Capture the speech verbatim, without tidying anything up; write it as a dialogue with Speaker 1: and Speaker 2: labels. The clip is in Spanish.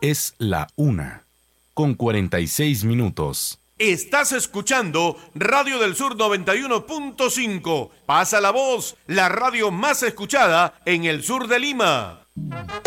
Speaker 1: Es la una, con cuarenta y seis minutos.
Speaker 2: Estás escuchando Radio del Sur noventa y uno punto cinco. Pasa la voz, la radio más escuchada en el sur de Lima.